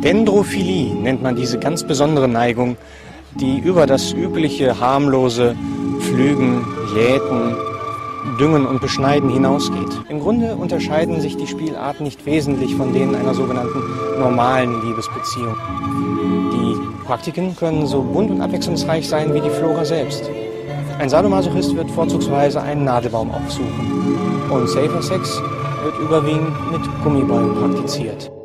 Dendrophilie nennt man diese ganz besondere Neigung, die über das übliche harmlose Pflügen, Jäten, Düngen und Beschneiden hinausgeht. Im Grunde unterscheiden sich die Spielarten nicht wesentlich von denen einer sogenannten normalen Liebesbeziehung. Die Praktiken können so bunt und abwechslungsreich sein wie die Flora selbst. Ein Sadomasochist wird vorzugsweise einen Nadelbaum aufsuchen und Safer Sex wird überwiegend mit Gummibällen praktiziert.